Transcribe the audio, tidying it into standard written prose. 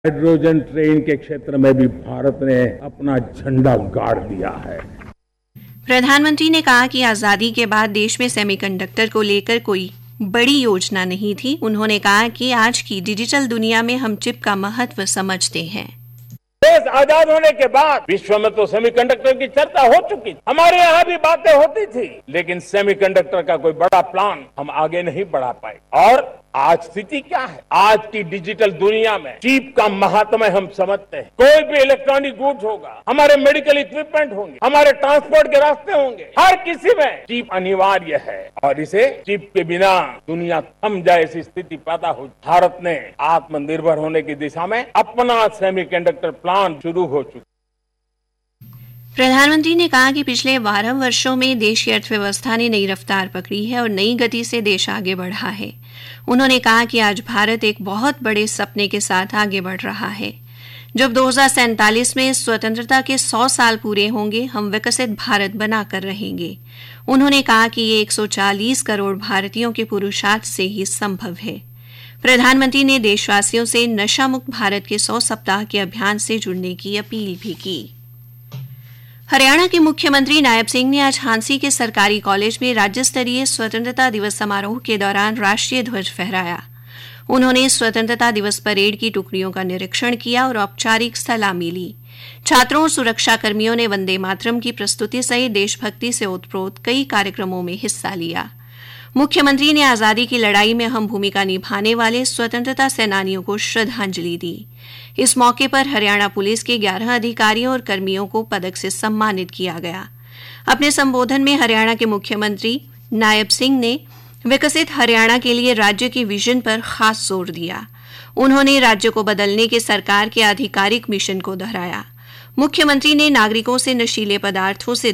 Hydrogen train के क्षेत्र में भी भारत ने अपना झंडा गाड़ दिया है। प्रधानमंत्री ने कहा कि आजादी के बाद देश में सेमीकंडक्टर को लेकर कोई बड़ी योजना नहीं थी। उन्होंने कहा कि आज की डिजिटल दुनिया में हम चिप का महत्व समझते हैं। देश आजाद होने के बाद विश्व में तो सेमीकंडक्टर की चर्चा हो चुकी थी, हमारे यहाँ भी बातें होती थी, लेकिन सेमीकंडक्टर का कोई बड़ा प्लान हम आगे नहीं बढ़ा पाए। और आज स्थिति क्या है? आज की डिजिटल दुनिया में चिप का महात्म्य हम समझते हैं। कोई भी इलेक्ट्रॉनिक गुड्स होगा, हमारे मेडिकल इक्विपमेंट होंगे, हमारे ट्रांसपोर्ट के रास्ते होंगे, हर किसी में चिप अनिवार्य है और इसे चिप के बिना दुनिया थम जाए ऐसी स्थिति पैदा हो। भारत ने आत्मनिर्भर होने की दिशा में अपना सेमीकंडक्टर प्लान शुरू हो चुका। प्रधानमंत्री ने कहा कि पिछले 12 वर्षों में देश की अर्थव्यवस्था ने नई रफ्तार पकड़ी है और नई गति से देश आगे बढ़ा है। उन्होंने कहा कि आज भारत एक बहुत बड़े सपने के साथ आगे बढ़ रहा है। जब 2047 में स्वतंत्रता के 100 साल पूरे होंगे, हम विकसित भारत बनाकर रहेंगे। उन्होंने कहा कि ये 140 करोड़ भारतीयों के पुरुषार्थ से ही संभव है। प्रधानमंत्री ने देशवासियों से नशा मुक्त भारत के 100 सप्ताह के अभियान से जुड़ने की अपील भी की। हरियाणा के मुख्यमंत्री नायब सिंह ने आज हांसी के सरकारी कॉलेज में राज्य स्तरीय स्वतंत्रता दिवस समारोह के दौरान राष्ट्रीय ध्वज फहराया। उन्होंने स्वतंत्रता दिवस परेड की टुकड़ियों का निरीक्षण किया और औपचारिक सलामी ली। छात्रों और सुरक्षा कर्मियों ने वंदे मातरम की प्रस्तुति सहित देशभक्ति से ओतप्रोत कई कार्यक्रमों में हिस्सा लिया। मुख्यमंत्री ने आजादी की लड़ाई में अहम भूमिका निभाने वाले स्वतंत्रता सेनानियों को श्रद्धांजलि दी। इस मौके पर हरियाणा पुलिस के 11 अधिकारियों और कर्मियों को पदक से सम्मानित किया गया। अपने संबोधन में हरियाणा के मुख्यमंत्री नायब सिंह ने विकसित हरियाणा के लिए राज्य के विजन पर खास जोर दिया। उन्होंने राज्य को बदलने के सरकार के आधिकारिक मिशन को दोहराया। मुख्यमंत्री ने नागरिकों से नशीले पदार्थों से